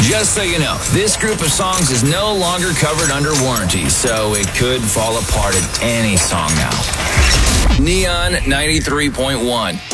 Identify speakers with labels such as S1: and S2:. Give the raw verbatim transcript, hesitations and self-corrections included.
S1: Just so you know, this group of songs is no longer covered under warranty, so it could fall apart at any song now. Neon ninety-three point one.